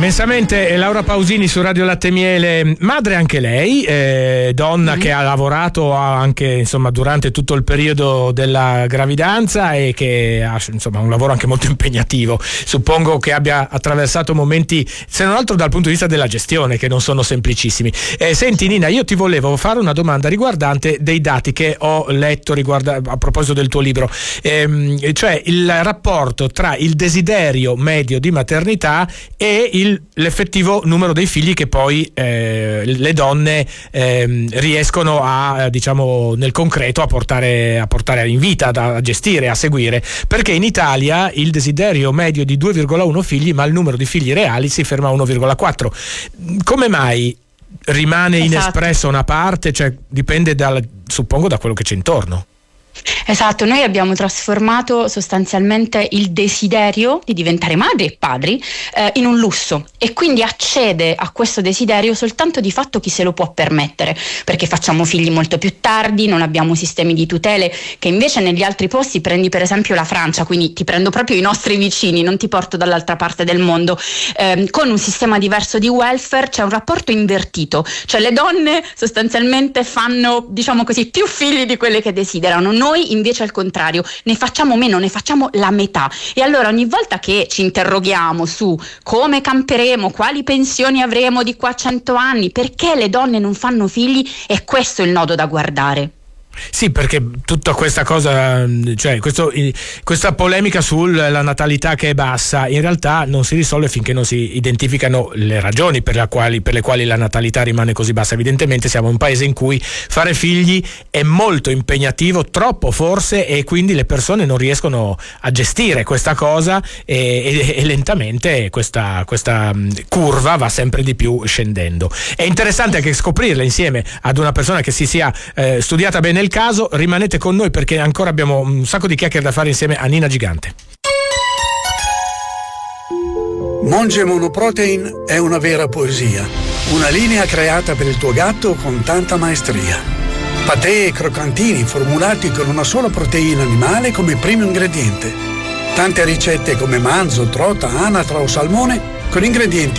Immensamente Laura Pausini su Radio Latte Miele, madre anche lei, donna che ha lavorato anche insomma durante tutto il periodo della gravidanza e che ha insomma un lavoro anche molto impegnativo. Suppongo che abbia attraversato momenti, se non altro dal punto di vista della gestione, che non sono semplicissimi. Senti Nina, io ti volevo fare una domanda riguardante dei dati che ho letto a proposito del tuo libro, cioè il rapporto tra il desiderio medio di maternità e l'effettivo numero dei figli che poi le donne riescono a, diciamo, nel concreto a portare in vita, a gestire, a seguire, perché in Italia il desiderio medio è di 2,1 figli, ma il numero di figli reali si ferma a 1,4. Come mai rimane inespressa una parte? Cioè dipende suppongo da quello che c'è intorno. Esatto, noi abbiamo trasformato sostanzialmente il desiderio di diventare madri e padri in un lusso, e quindi accede a questo desiderio soltanto di fatto chi se lo può permettere, perché facciamo figli molto più tardi, non abbiamo sistemi di tutele che invece negli altri posti, prendi per esempio la Francia, quindi ti prendo proprio i nostri vicini, non ti porto dall'altra parte del mondo, con un sistema diverso di welfare c'è un rapporto invertito, cioè le donne sostanzialmente fanno, diciamo così, più figli di quelle che desiderano. Noi invece al contrario, ne facciamo meno, ne facciamo la metà, e allora ogni volta che ci interroghiamo su come camperemo, quali pensioni avremo di qua a 100 anni, perché le donne non fanno figli, è questo il nodo da guardare. Sì, perché tutta questa cosa, cioè questa polemica sulla natalità che è bassa, in realtà non si risolve finché non si identificano le ragioni per le quali la natalità rimane così bassa. Evidentemente siamo un paese in cui fare figli è molto impegnativo, troppo forse, e quindi le persone non riescono a gestire questa cosa e lentamente questa curva va sempre di più scendendo. È interessante anche scoprirla insieme ad una persona che si sia studiata bene il caso. Rimanete con noi perché ancora abbiamo un sacco di chiacchiere da fare insieme a Nina Gigante. Monge Monoprotein è una vera poesia, una linea creata per il tuo gatto con tanta maestria. Patè e croccantini formulati con una sola proteina animale come primo ingrediente. Tante ricette come manzo, trota, anatra o salmone con ingredienti